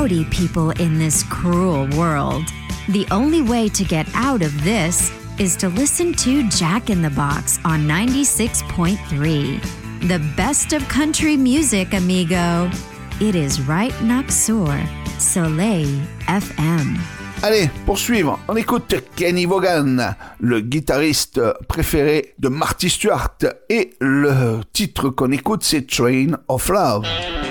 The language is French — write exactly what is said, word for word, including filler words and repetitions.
rowdy people in this cruel world. The only way to get out of this is to listen to Jack in the Box on ninety-six point three. The best of country music, amigo. It is right next door, Soleil F M. Allez, pour suivre, on écoute Kenny Vaughan, le guitariste préféré de Marty Stuart. Et le titre qu'on écoute, c'est Train of Love.